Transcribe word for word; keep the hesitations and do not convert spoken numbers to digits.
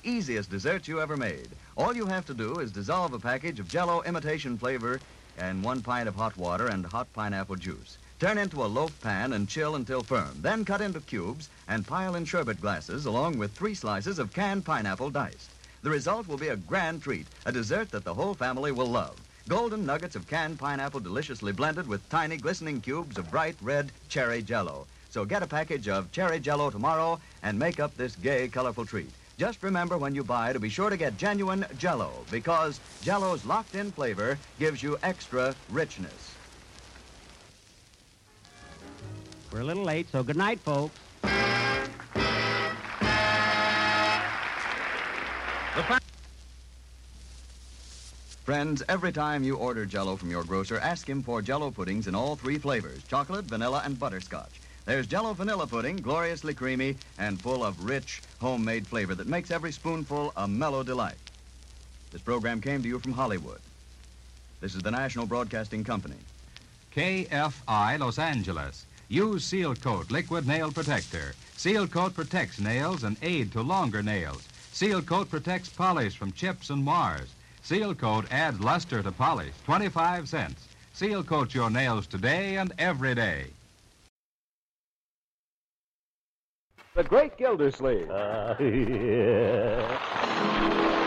easiest desserts you ever made. All you have to do is dissolve a package of Jell-O imitation flavor in one pint of hot water and hot pineapple juice. Turn into a loaf pan and chill until firm. Then cut into cubes and pile in sherbet glasses along with three slices of canned pineapple diced. The result will be a grand treat, a dessert that the whole family will love. Golden nuggets of canned pineapple deliciously blended with tiny glistening cubes of bright red cherry Jell-O. So get a package of cherry Jell-O tomorrow and make up this gay, colorful treat. Just remember when you buy to be sure to get genuine Jell-O, because Jell-O's locked-in flavor gives you extra richness. We're a little late, so good night, folks. Friends, every time you order Jell-O from your grocer, ask him for Jell-O puddings in all three flavors, chocolate, vanilla, and butterscotch. There's Jell-O vanilla pudding, gloriously creamy and full of rich, homemade flavor that makes every spoonful a mellow delight. This program came to you from Hollywood. This is the National Broadcasting Company. K F I, Los Angeles. Use Seal Coat Liquid Nail Protector. Seal Coat protects nails and aid to longer nails. Seal Coat protects polish from chips and mars. Seal Coat adds luster to polish, twenty-five cents. Seal Coat your nails today and every day. The Great Gildersleeve. Uh, yeah.